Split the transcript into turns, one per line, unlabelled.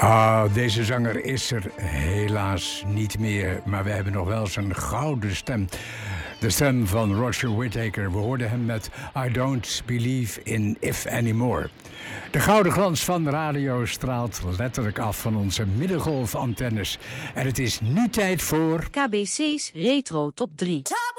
Deze zanger is er helaas niet meer, maar we hebben nog wel zijn gouden stem. De stem van Roger Whittaker. We hoorden hem met I Don't Believe in If Anymore. De gouden glans van de radio straalt letterlijk af van onze middengolfantennes. En het is nu tijd voor...
KBC's Retro Top 3.